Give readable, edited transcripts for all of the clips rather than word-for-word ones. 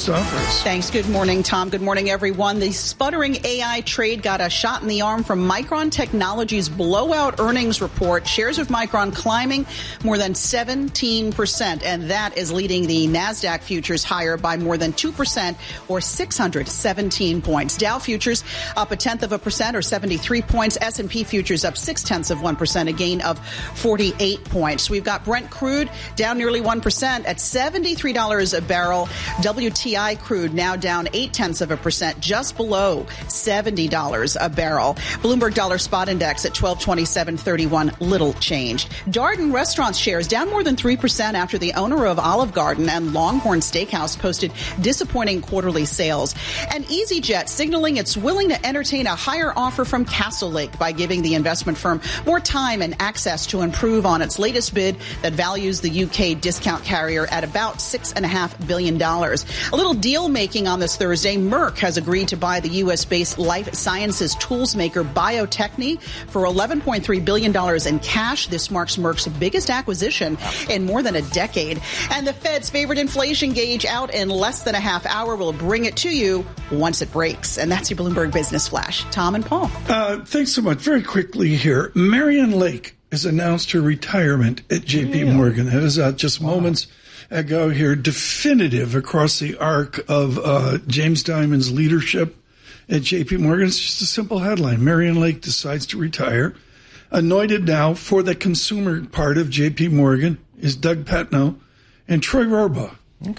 best offers. Thanks. Good morning, Tom. Good morning, everyone. The sputtering AI trade got a shot in the arm from Micron Technology's blowout earnings report. Shares of Micron climbing more than 17%, and that is leading the NASDAQ futures higher by more than 2% or 617 points. Dow futures up 0.1% or 73 points. S&P futures up 0.6%, a gain of 48 points. We've got Brent crude down nearly 1% at $73 a barrel. WTI crude now down 0.8%, just below $70 a barrel. Bloomberg Dollar Spot Index at 1227.31, little changed. Darden Restaurants shares down more than 3% after the owner of Olive Garden and Longhorn Steakhouse posted disappointing quarterly sales. And EasyJet signaling it's willing to entertain a higher offer from Castle Lake by giving the investment firm more time and access to improve on its latest bid that values the UK discount carrier at about $6.5 billion. A little deal making on this Thursday. Merck has agreed to buy the U.S.-based life sciences tools maker Bio-Techne for $11.3 billion in cash. This marks Merck's biggest acquisition in more than a decade. And the Fed's favorite inflation gauge out in less than a half hour. Will bring it to you once it breaks. And that's your Bloomberg Business Flash. Tom and Paul. Thanks so much. Very quickly here. Marianne Lake has announced her retirement at J.P. Morgan. That is just moments ago here, definitive across the arc of James Dimon's leadership at J.P. Morgan. It's just a simple headline. Marianne Lake decides to retire. Anointed now for the consumer part of J.P. Morgan is Doug Petno, and Troy Rohrbaugh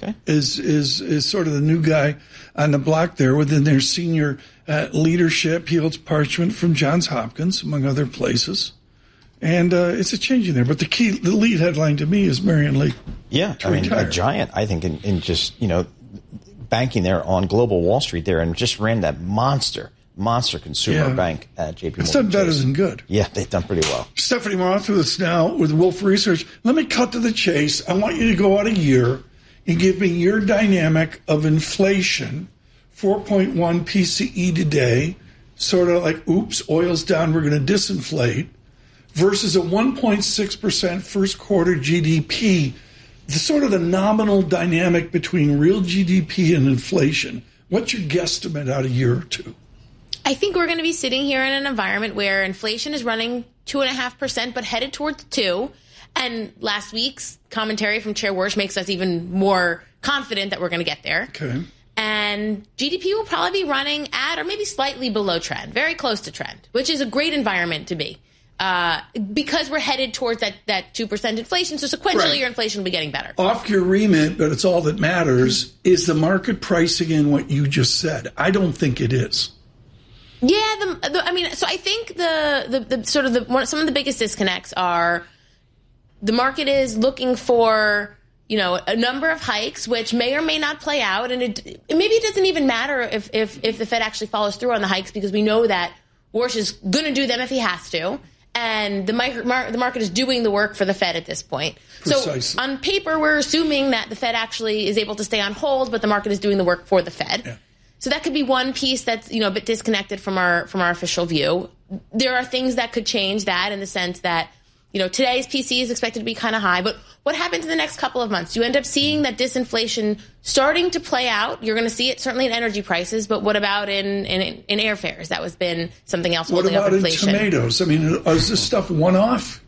is sort of the new guy on the block there within their senior leadership. He holds parchment from Johns Hopkins, among other places. And it's a change in there. But the lead headline to me is Marianne Lake. Yeah, I mean, a giant, I think, in just, banking there on global Wall Street there, and just ran that monster consumer bank at JP Morgan. It's done better than good. Yeah, they've done pretty well. Stephanie Moth with us now with Wolf Research. Let me cut to the chase. I want you to go out a year and give me your dynamic of inflation, 4.1 PCE today, sort of like, oops, oil's down, we're going to disinflate, versus a 1.6% first quarter GDP, the nominal dynamic between real GDP and inflation. What's your guesstimate out a year or two? I think we're going to be sitting here in an environment where inflation is running 2.5%, but headed towards 2%. And last week's commentary from Chair Warsh makes us even more confident that we're going to get there. Okay. And GDP will probably be running at or maybe slightly below trend, very close to trend, which is a great environment to be. Because we're headed towards that 2% inflation, so sequentially your inflation will be getting better. Off your remit, but it's all that matters, is the market pricing in what you just said? I don't think it is. Yeah, so I think some of the biggest disconnects are the market is looking for a number of hikes, which may or may not play out, and maybe it doesn't even matter if the Fed actually follows through on the hikes, because we know that Warsh is going to do them if he has to. And the market is doing the work for the Fed at this point. Precisely. So on paper, we're assuming that the Fed actually is able to stay on hold, but the market is doing the work for the Fed. Yeah. So that could be one piece that's a bit disconnected from our official view. There are things that could change that in the sense that today's PC is expected to be kind of high, but what happens in the next couple of months? You end up seeing that disinflation starting to play out. You're going to see it certainly in energy prices, but what about in airfares? That has been something else holding up inflation. What about in tomatoes? I mean, is this stuff one-off?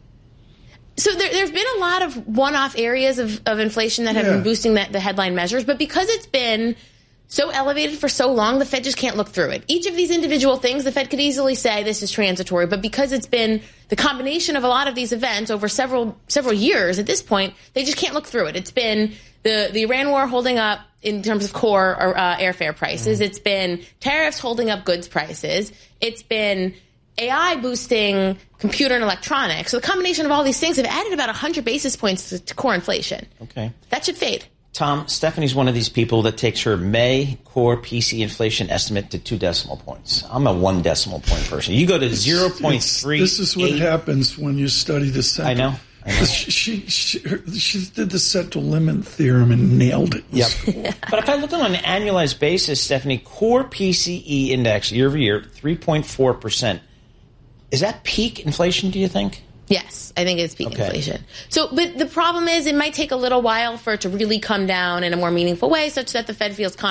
So there's been a lot of one-off areas of inflation that have been boosting the headline measures, but because it's been so elevated for so long, the Fed just can't look through it. Each of these individual things, the Fed could easily say this is transitory, but because it's been the combination of a lot of these events over several years at this point, they just can't look through it. It's been the Iran war holding up in terms of core airfare prices. It's been tariffs holding up goods prices. It's been AI boosting computer and electronics. So the combination of all these things have added about 100 basis points to core inflation. Okay. That should fade. Tom, Stephanie's one of these people that takes her May core PC inflation estimate to 2 decimal points. I'm a 1 decimal point person. You go to 0.3. This is what happens when you study the central. I know. She did the central limit theorem and nailed it. Yep. But if I look on an annualized basis, Stephanie, core PCE index year over year, 3.4%. Is that peak inflation, do you think? Yes, I think it's peak inflation. So, but the problem is it might take a little while for it to really come down in a more meaningful way such that the Fed feels confident